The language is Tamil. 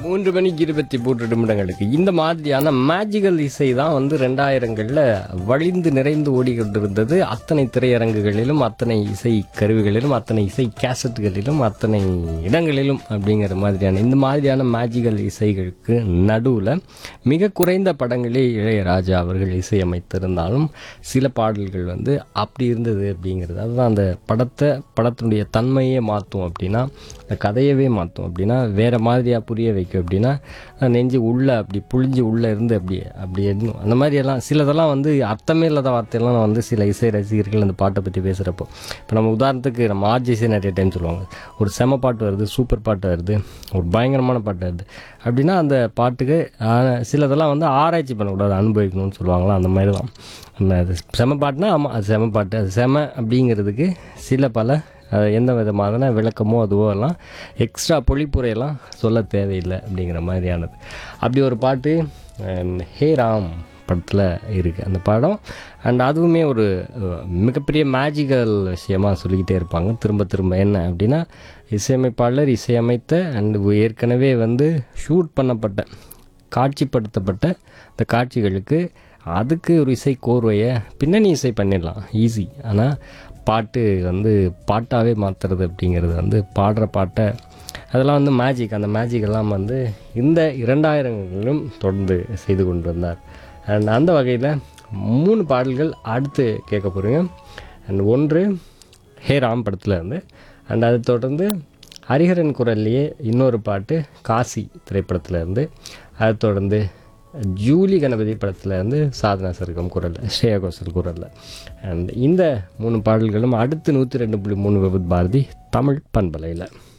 3 மணிக்கு 23 நிமிடங்களுக்கு இந்த மாதிரியான மேஜிக்கல் இசை தான் வந்து 2000களில் வழிந்து நிறைந்து ஓடிக்கொண்டிருந்தது. அத்தனை திரையரங்குகளிலும், அத்தனை இசை கருவிகளிலும், அத்தனை இசை கேசட்டுகளிலும், அத்தனை இடங்களிலும் அப்படிங்கிற மாதிரியான இந்த மாதிரியான மேஜிக்கல் இசைகளுக்கு நடுவில் மிக குறைந்த படங்களே இளையராஜா அவர்கள் இசையமைத்திருந்தாலும் சில பாடல்கள் வந்து அப்படி இருந்தது அப்படிங்கிறது. அதுதான் அந்த படத்தினுடைய தன்மையே மாற்றும் அப்படின்னா, அந்த கதையவே மாற்றும் அப்படின்னா, வேறு மாதிரியாக புரிய வைக்கும் அப்படின்னா, நெஞ்சு உள்ளே அப்படி புழிஞ்சு உள்ளே இருந்து அப்படி எண்ணும். அந்த மாதிரியெல்லாம் சிலதெல்லாம் வந்து அர்த்தமே இல்லாத வார்த்தையெல்லாம் நான் வந்து சில இசை ரசிகர்கள் அந்த பாட்டை பற்றி பேசுகிறப்போ, இப்போ நம்ம உதாரணத்துக்கு நம்ம ஆர்ஜிஸே நிறைய டைம் சொல்லுவாங்க, ஒரு செம பாட்டு வருது, சூப்பர் பாட்டு வருது, ஒரு பயங்கரமான பாட்டு வருது அப்படின்னா அந்த பாட்டுக்கு சிலதெல்லாம் வந்து ஆராய்ச்சி பண்ணக்கூடாது, அனுபவிக்கணும்னு சொல்லுவாங்களா. அந்த மாதிரி தான் அது செம பாட்டுனா ஆமாம் அது செம பாட்டு, அது செம அப்படிங்கிறதுக்கு சில பல எந்த விதமான விளக்கமோ அதுவோ எல்லாம் எக்ஸ்ட்ரா பொழிப்புரையெல்லாம் சொல்ல தேவையில்லை அப்படிங்கிற மாதிரியானது. அப்படி ஒரு பாட்டு ஹே ராம் படத்தில் இருக்குது அந்த படம். அண்ட் அதுவுமே ஒரு மிகப்பெரிய மேஜிக்கல் விஷயமாக சொல்லிக்கிட்டே இருப்பாங்க திரும்ப திரும்ப. என்ன அப்படின்னா, இசையமைப்பாளர் இசையமைத்த அண்ட் ஏற்கனவே வந்து ஷூட் பண்ணப்பட்ட காட்சிப்படுத்தப்பட்ட இந்த காட்சிகளுக்கு அதுக்கு ஒரு இசை கோர்வையை பின்னணி இசை பண்ணிடலாம் ஈஸி. ஆனால் பாட்டு வந்து பாட்டாகவே மாற்றுறது அப்படிங்கிறது வந்து பாடுற பாட்டை அதெல்லாம் வந்து மேஜிக். அந்த மேஜிக்கெல்லாம் வந்து இந்த 2000களிலும் தொடர்ந்து செய்து கொண்டு வந்தார். அண்ட் அந்த வகையில் 3 பாடல்கள் அடுத்து கேட்க போகிறீங்க. அண்ட் ஒன்று ஹே ராம் படத்தில் இருந்து, அண்ட் அதை தொடர்ந்து ஹரிஹரன் குரல்லையே இன்னொரு பாட்டு காசி திரைப்படத்தில் இருந்து, அதை தொடர்ந்து ஜூலி கணபதி படத்தில் இருந்து சாதனா சர்க்கம் குரலில், ஸ்ரேயா கோஷல் குரலில். அண்ட் இந்த 3 பாடல்களும் அடுத்து 102.3 விவித் பாரதி தமிழ் பண்பலையில்.